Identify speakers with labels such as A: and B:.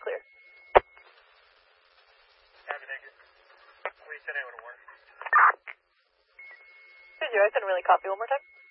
A: clear.
B: Copy, thank you. We said I would work.
A: Did you? I couldn't really copy. One more time.